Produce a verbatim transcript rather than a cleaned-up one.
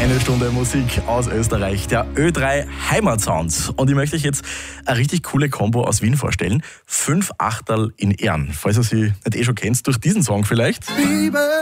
Eine Stunde Musik aus Österreich, der Ö drei Heimatsound. Und ich möchte euch jetzt eine richtig coole Kombo aus Wien vorstellen. Fünf Achterl in Ehren. Falls ihr sie nicht eh schon kennt, durch diesen Song vielleicht. Liebe